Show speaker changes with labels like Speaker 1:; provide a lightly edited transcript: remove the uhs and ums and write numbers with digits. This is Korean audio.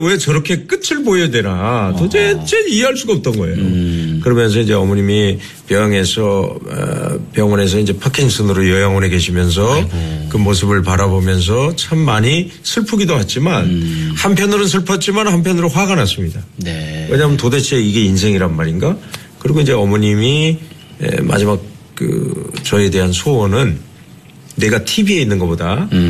Speaker 1: 왜 저렇게 끝을 보여야 되나 도대체 이해할 수가 없던 거예요. 그러면서 이제 어머님이 병원에서 이제 파킨슨으로 요양원에 계시면서 아이고. 그 모습을 바라보면서 참 많이 슬프기도 했지만 한편으로는 슬펐지만 한편으로 화가 났습니다.
Speaker 2: 네.
Speaker 1: 왜냐하면 도대체 이게 인생이란 말인가? 그리고 이제 어머님이 마지막 저에 대한 소원은 내가 TV에 있는 것보다